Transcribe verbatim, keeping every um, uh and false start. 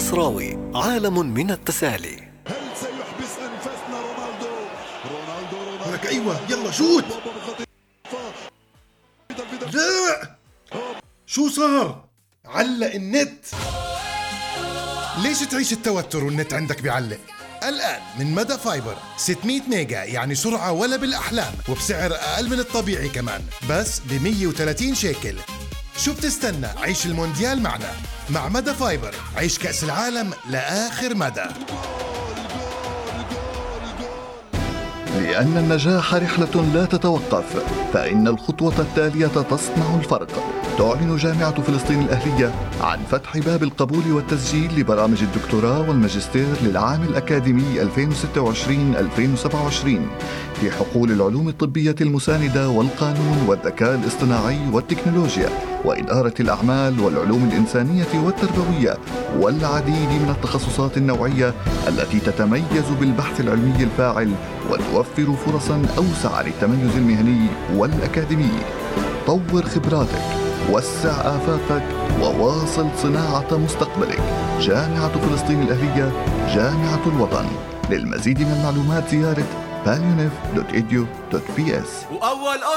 المصراوي، عالم من التسالي. هل سيحبس أنفاسنا رونالدو؟ رونالدو رونالدو لك أيوة يلا شوت. لا شو صار؟ علق النت. ليش تعيش التوتر والنت عندك بيعلق؟ الآن من مدى فايبر ستمية ميجا، يعني سرعة ولا بالأحلام، وبسعر أقل من الطبيعي كمان، بس ب مية وثلاثين شيكل. شو بتستنى؟ عيش المونديال معنا. مع مدى فايبر عيش كأس العالم لآخر مدى. لأن النجاح رحلة لا تتوقف، فإن الخطوة التالية تصنع الفرق. تعلن جامعة فلسطين الأهلية عن فتح باب القبول والتسجيل لبرامج الدكتوراه والماجستير للعام الأكاديمي ألفين وستة وعشرين ألفين وسبعة وعشرين في حقول العلوم الطبية المساندة والقانون والذكاء الاصطناعي والتكنولوجيا وإدارة الأعمال والعلوم الإنسانية والتربوية والعديد من التخصصات النوعية التي تتميز بالبحث العلمي الفاعل وتوفر فرصاً أوسع للتميز المهني والأكاديمي. طور خبراتك، وسع آفاقك، وواصل صناعة مستقبلك. جامعة فلسطين الأهلية، جامعة الوطن. للمزيد من المعلومات زيارة باليونيف دوت إيديو دوت بي إس. وأول